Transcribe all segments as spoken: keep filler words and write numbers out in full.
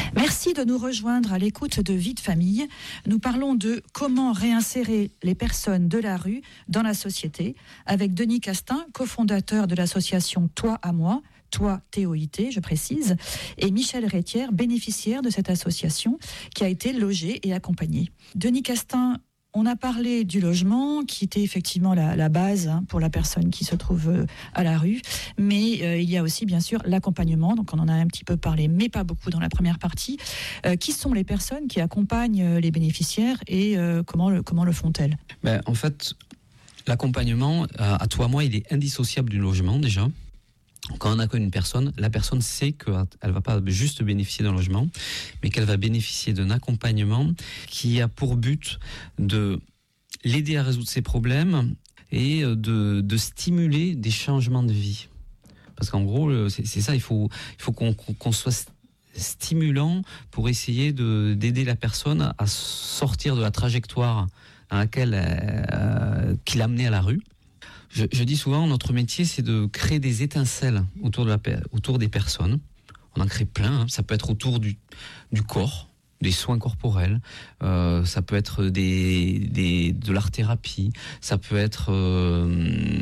Merci de nous rejoindre à l'écoute de Vie de famille. Nous parlons de comment réinsérer les personnes de la rue dans la société avec Denis Castin, cofondateur de l'association Toi à moi, Toi T O I T, je précise, et Michel Rétière, bénéficiaire de cette association qui a été logée et accompagnée. Denis Castin, on a parlé du logement, qui était effectivement la, la base hein, pour la personne qui se trouve euh, à la rue, mais euh, il y a aussi bien sûr l'accompagnement, donc on en a un petit peu parlé, mais pas beaucoup dans la première partie. Euh, qui sont les personnes qui accompagnent euh, les bénéficiaires et euh, comment, le, comment le font-elles ? Ben, en fait, l'accompagnement, euh, à toi, moi, il est indissociable du logement déjà. Quand on accueille une personne, la personne sait qu'elle ne va pas juste bénéficier d'un logement, mais qu'elle va bénéficier d'un accompagnement qui a pour but de l'aider à résoudre ses problèmes et de, de stimuler des changements de vie. Parce qu'en gros, c'est, c'est ça, il faut, il faut qu'on, qu'on soit stimulant pour essayer de, d'aider la personne à sortir de la trajectoire à laquelle, euh, qui l'a amenée à la rue. Je, je dis souvent, notre métier, c'est de créer des étincelles autour, de la, autour des personnes. On en crée plein. Hein. Ça peut être autour du, du corps, des soins corporels. Euh, ça peut être des, des, de l'art-thérapie. Ça peut être, euh,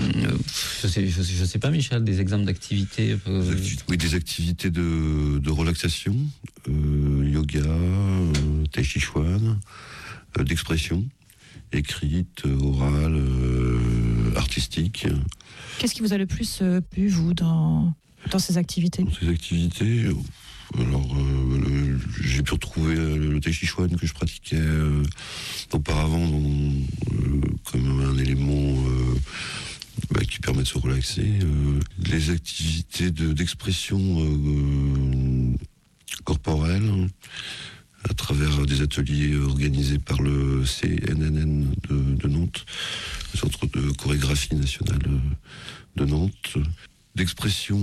je sais, je sais, je sais pas, Michel, des exemples d'activités. Euh... Des acti- oui, des activités de, de relaxation, euh, yoga, euh, tai chi chuan, euh, d'expression. Écrite, orale, euh, artistique. Qu'est-ce qui vous a le plus euh, plu, vous, dans, dans ces activités ? Dans ces activités, alors, euh, le, j'ai pu retrouver le, le tai chi chuan que je pratiquais euh, auparavant dans, euh, comme un élément euh, bah, qui permet de se relaxer. Euh, les activités de, d'expression euh, corporelle, à travers des ateliers organisés par le C N N N de, de Nantes, le Centre de chorégraphie nationale de Nantes, d'expression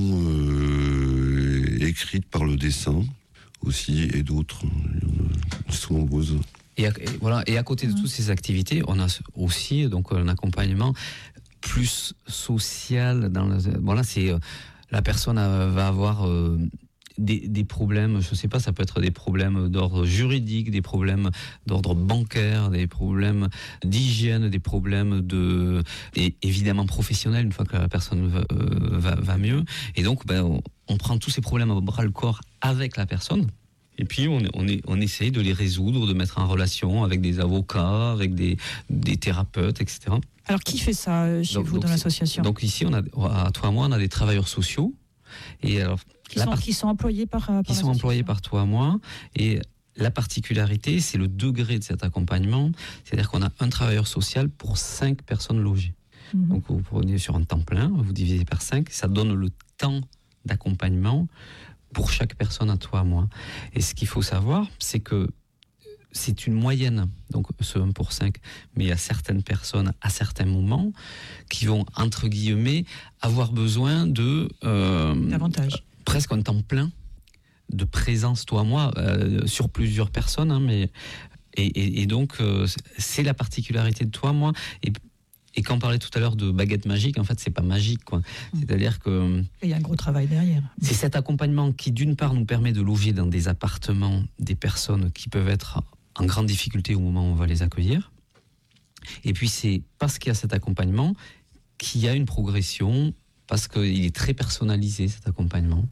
euh, écrite par le dessin aussi, et d'autres, elles sont nombreuses. Et, à, et, voilà, et à côté de mmh. toutes ces activités, on a aussi donc, un accompagnement plus social. Dans le, voilà, c'est, euh, la personne va avoir... Euh, Des, des problèmes, je ne sais pas, ça peut être des problèmes d'ordre juridique, des problèmes d'ordre bancaire, des problèmes d'hygiène, des problèmes de, et évidemment professionnels une fois que la personne va, euh, va, va mieux. Et donc, ben, on, on prend tous ces problèmes au bras le corps avec la personne. Et puis, on, on, est, on essaye de les résoudre, de mettre en relation avec des avocats, avec des, des thérapeutes, et cetera. Alors, qui fait ça chez donc, vous donc, dans l'association ? Donc ici, on a, à toi et moi, on a des travailleurs sociaux. Et alors, Qui sont, part... qui sont employés par, par qui sont employés par toi, moi, et la particularité, c'est le degré de cet accompagnement, c'est-à-dire qu'on a un travailleur social pour cinq personnes logées. Mmh. Donc vous prenez sur un temps plein, vous divisez par cinq, ça donne le temps d'accompagnement pour chaque personne à toi, moi. Et ce qu'il faut savoir, c'est que c'est une moyenne, donc ce un pour cinq, mais il y a certaines personnes à certains moments qui vont, entre guillemets, avoir besoin de... Euh, Davantage. Presque un temps plein de présence, toi, moi, euh, sur plusieurs personnes, hein, mais... Et, et, et donc, euh, c'est la particularité de toi, moi, et... Et quand on parlait tout à l'heure de baguette magique, en fait, c'est pas magique, quoi. Mmh. C'est-à-dire que... Il y a un gros travail derrière. C'est cet accompagnement qui, d'une part, nous permet de loger dans des appartements des personnes qui peuvent être en grande difficulté au moment où on va les accueillir. Et puis, c'est parce qu'il y a cet accompagnement qu'il y a une progression, parce qu'il est très personnalisé, cet accompagnement.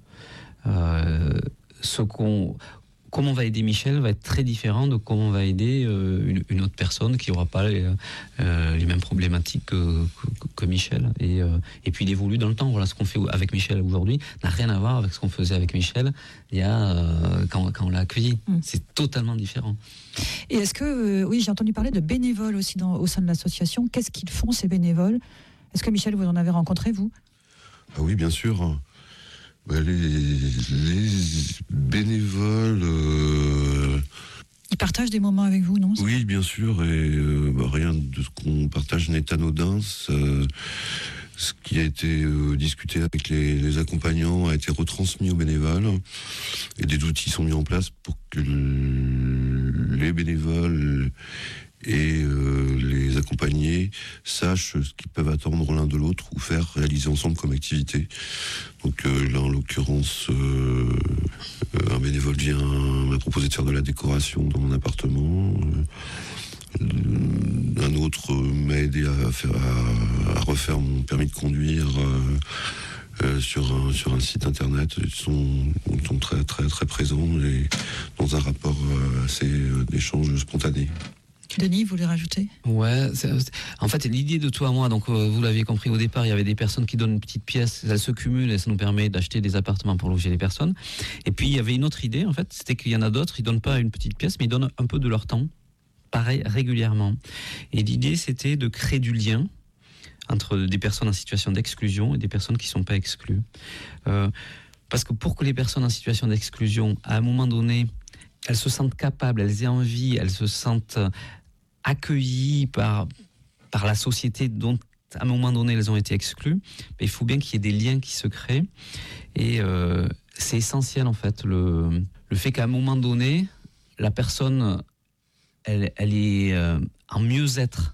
Euh, ce qu'on... Comment on va aider Michel va être très différent de comment on va aider euh, une, une autre personne qui n'aura pas les, euh, les mêmes problématiques que, que, que Michel. Et, euh, et puis il évolue dans le temps. Voilà, ce qu'on fait avec Michel aujourd'hui n'a rien à voir avec ce qu'on faisait avec Michel il y a, euh, quand, quand on l'a accueilli. Mmh. C'est totalement différent. Et est-ce que, euh, oui, j'ai entendu parler de bénévoles aussi dans, au sein de l'association. Qu'est-ce qu'ils font, ces bénévoles ? Est-ce que Michel, vous en avez rencontré, vous ? Ah oui, bien sûr. Bah, les, les bénévoles... Euh... Ils partagent des moments avec vous, non ? Oui, bien sûr, et euh, bah, rien de ce qu'on partage n'est anodin. Ça, ce qui a été euh, discuté avec les, les accompagnants a été retransmis aux bénévoles, et des outils sont mis en place pour que le, les bénévoles et euh, les accompagnés sachent ce qu'ils peuvent attendre l'un de l'autre ou faire réaliser ensemble comme activité. Donc euh, là, en l'occurrence, euh, un bénévole vient m'a proposé de faire de la décoration dans mon appartement. Euh, un autre m'a aidé à, faire, à, à refaire mon permis de conduire euh, euh, sur, un, sur un site internet. Ils sont, ils sont très, très, très présents et dans un rapport euh, assez euh, d'échange spontané. Denis, vous voulez rajouter ? Ouais, c'est, c'est, en fait, l'idée de Toi à moi, donc euh, vous l'aviez compris au départ, il y avait des personnes qui donnent une petite pièce, elles se cumulent et ça nous permet d'acheter des appartements pour loger les personnes. Et puis il y avait une autre idée, en fait, c'était qu'il y en a d'autres, ils donnent pas une petite pièce, mais ils donnent un peu de leur temps, pareil, régulièrement. Et l'idée, c'était de créer du lien entre des personnes en situation d'exclusion et des personnes qui ne sont pas exclues. Euh, parce que pour que les personnes en situation d'exclusion, à un moment donné, elles se sentent capables, elles aient envie, elles se sentent accueillies par, par la société dont à un moment donné elles ont été exclues, mais il faut bien qu'il y ait des liens qui se créent. Et euh, c'est essentiel en fait, le, le fait qu'à un moment donné, la personne, elle, elle est euh, en mieux-être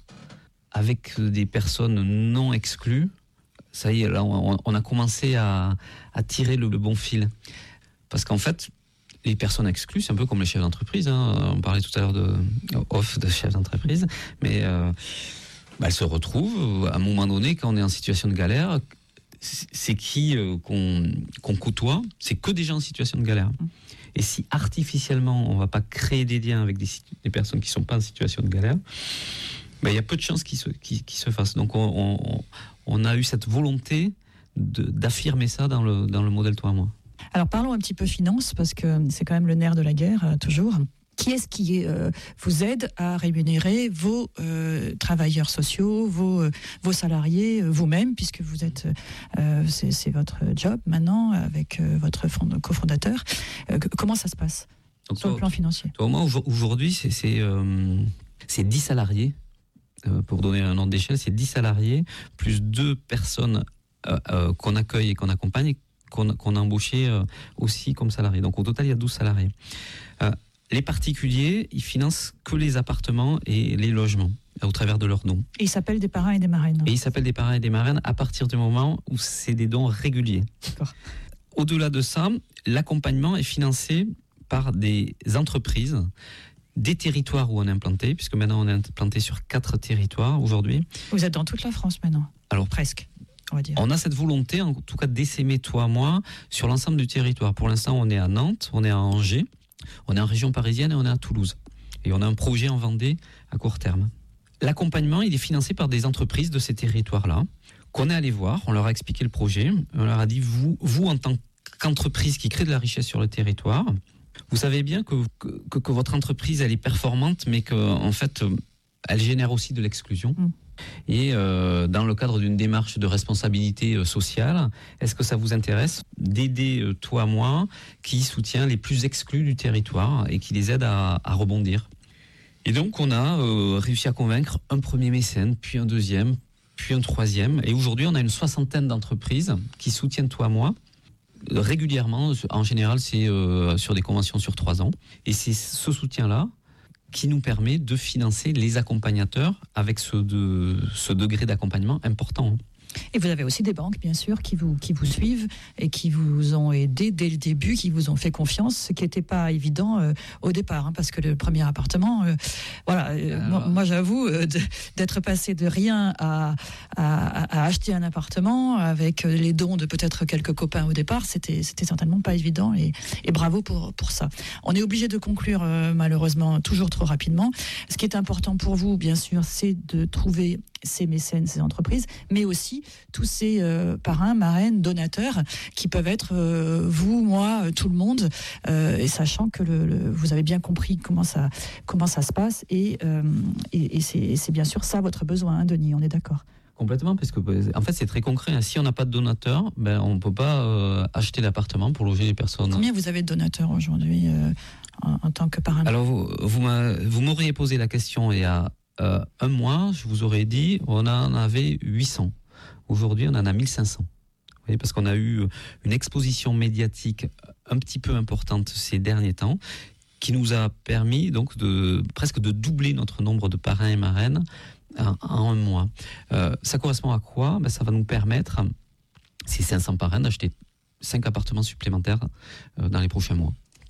avec des personnes non exclues. Ça y est, là on, on a commencé à, à tirer le, le bon fil. Parce qu'en fait, les personnes exclues, c'est un peu comme les chefs d'entreprise. Hein. On parlait tout à l'heure de off de chefs d'entreprise, mais euh, bah, elles se retrouvent à un moment donné quand on est en situation de galère. C'est qui euh, qu'on, qu'on côtoie ? C'est que des gens en situation de galère. Et si artificiellement on ne va pas créer des liens avec des, des personnes qui ne sont pas en situation de galère, bah, il y a peu de chances qu'ils se, qu'ils, qu'ils se fassent. Donc on, on, on a eu cette volonté de, d'affirmer ça dans le, dans le modèle Toi à moi. Alors parlons un petit peu finance, parce que c'est quand même le nerf de la guerre, euh, toujours. Qui est-ce qui euh, vous aide à rémunérer vos euh, travailleurs sociaux, vos, euh, vos salariés, euh, vous-même, puisque vous êtes, euh, c'est, c'est votre job maintenant, avec euh, votre fond, cofondateur. Euh, comment ça se passe Donc, sur toi, le plan financier ? Toi, moi, aujourd'hui, c'est, c'est, euh, c'est dix salariés. Euh, pour donner un ordre d'échelle, c'est dix salariés, plus deux personnes euh, euh, qu'on accueille et qu'on accompagne, Qu'on, qu'on a embauché euh, aussi comme salariés. Donc au total, il y a douze salariés. Euh, les particuliers, ils financent que les appartements et les logements au travers de leurs dons. Et ils s'appellent des parrains et des marraines. Et ils s'appellent des parrains et des marraines à partir du moment où c'est des dons réguliers. D'accord. Au-delà de ça, l'accompagnement est financé par des entreprises, des territoires où on est implanté, puisque maintenant on est implanté sur quatre territoires aujourd'hui. Vous êtes dans toute la France maintenant ? Alors presque. On, va dire. On a cette volonté, en tout cas, d'essaimer Toi à moi sur l'ensemble du territoire. Pour l'instant, on est à Nantes, on est à Angers, on est en région parisienne et on est à Toulouse. Et on a un projet en Vendée à court terme. L'accompagnement, il est financé par des entreprises de ces territoires-là, qu'on est allé voir, on leur a expliqué le projet, on leur a dit, vous, vous en tant qu'entreprise qui crée de la richesse sur le territoire, vous savez bien que, que, que votre entreprise, elle est performante, mais qu'en en fait, elle génère aussi de l'exclusion. Mmh. Et euh, dans le cadre d'une démarche de responsabilité euh, sociale, est-ce que ça vous intéresse d'aider euh, Toi à moi, qui soutient les plus exclus du territoire et qui les aide à, à rebondir ? Et donc on a euh, réussi à convaincre un premier mécène, puis un deuxième, puis un troisième. Et aujourd'hui, on a une soixantaine d'entreprises qui soutiennent Toi à moi. Régulièrement, en général, c'est euh, sur des conventions sur trois ans. Et c'est ce soutien-là qui nous permet de financer les accompagnateurs avec ce, de, ce degré d'accompagnement important. Et vous avez aussi des banques, bien sûr, qui vous, qui vous suivent et qui vous ont aidé dès le début, qui vous ont fait confiance, ce qui n'était pas évident euh, au départ, hein, parce que le premier appartement, euh, voilà, euh, Alors... moi, moi j'avoue, euh, de, d'être passé de rien à, à, à acheter un appartement avec les dons de peut-être quelques copains au départ, c'était, c'était certainement pas évident, et, et bravo pour, pour ça. On est obligé de conclure, euh, malheureusement, toujours trop rapidement. Ce qui est important pour vous, bien sûr, c'est de trouver ces mécènes, ces entreprises, mais aussi tous ces euh, parrains, marraines, donateurs qui peuvent être euh, vous, moi, euh, tout le monde, euh, et sachant que le, le, vous avez bien compris comment ça, comment ça se passe, et, euh, et, et c'est, c'est bien sûr ça votre besoin, hein, Denis, on est d'accord ? Complètement, parce que en fait c'est très concret. Si on n'a pas de donateur, ben on ne peut pas euh, acheter l'appartement pour loger les personnes. Combien vous avez de donateurs aujourd'hui euh, en, en tant que parrain ? Alors vous, vous, vous m'auriez posé la question il y a Euh, un mois, je vous aurais dit, on en avait huit cents. Aujourd'hui, on en a mille cinq cents. Vous voyez, parce qu'on a eu une exposition médiatique un petit peu importante ces derniers temps, qui nous a permis donc de presque de doubler notre nombre de parrains et marraines en, en un mois. Euh, ça correspond à quoi ? Ben, ça va nous permettre, ces cinq cents parrains, d'acheter cinq appartements supplémentaires euh, dans les prochains mois.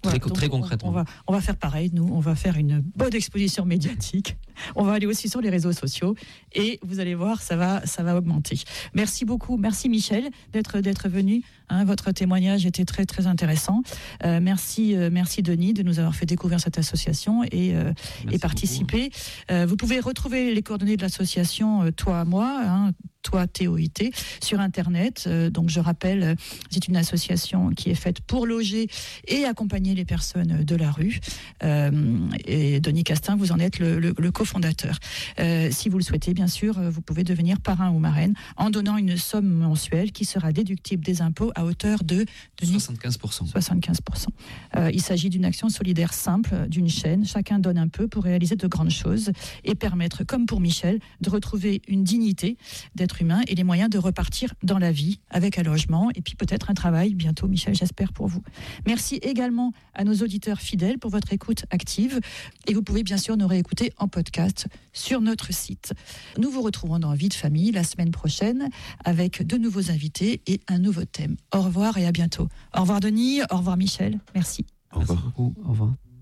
Très, Voilà, très donc, concrètement. On, on, va, on va faire pareil, nous, on va faire une bonne exposition médiatique. On va aller aussi sur les réseaux sociaux et vous allez voir, ça va, ça va augmenter. Merci beaucoup, merci Michel d'être, d'être venu. Hein, votre témoignage était très très intéressant. Euh, merci, euh, merci Denis de nous avoir fait découvrir cette association et, euh, et participer. Euh, vous pouvez retrouver les coordonnées de l'association euh, Toi à moi, hein, Toi T O I T, sur Internet. Euh, donc je rappelle, c'est une association qui est faite pour loger et accompagner les personnes de la rue. Euh, et Denis Castin, vous en êtes le, le, le cofondateur. Euh, si vous le souhaitez, bien sûr, vous pouvez devenir parrain ou marraine en donnant une somme mensuelle qui sera déductible des impôts à hauteur de, de soixante-quinze pour cent. soixante-quinze pour cent. Euh, il s'agit d'une action solidaire simple, d'une chaîne. Chacun donne un peu pour réaliser de grandes choses et permettre, comme pour Michel, de retrouver une dignité d'être humain et les moyens de repartir dans la vie avec un logement et puis peut-être un travail bientôt, Michel, j'espère pour vous. Merci également à nos auditeurs fidèles pour votre écoute active et vous pouvez bien sûr nous réécouter en podcast sur notre site. Nous vous retrouvons dans Vie de famille la semaine prochaine avec de nouveaux invités et un nouveau thème. Au revoir et à bientôt. Au revoir Denis, au revoir Michel, merci. Au revoir. Merci beaucoup. Au revoir.